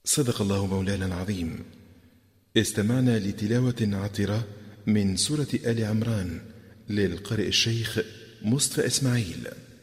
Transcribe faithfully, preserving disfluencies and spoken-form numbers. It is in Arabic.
صدق الله مولانا العظيم. استمعنا لتلاوة عطرة من سورة آل عمران للقارئ الشيخ مصطفى إسماعيل.